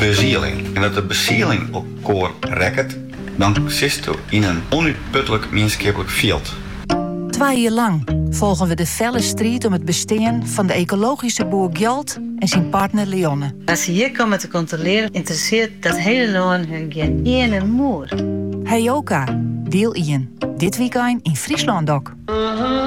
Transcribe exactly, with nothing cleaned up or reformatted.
bezieling. En dat de bezieling op koor rekt, dan zit je in een onuitputtelijk menschappelijk veld. Twee jaar lang volgen we de felle strijd om het bestaan van de ecologische boer Gjalt en zijn partner Leonne. Als ze hier komen te controleren, interesseert dat hele land hun geen ene moer. Heyoka, deel één. Dit weekend in Friesland ook.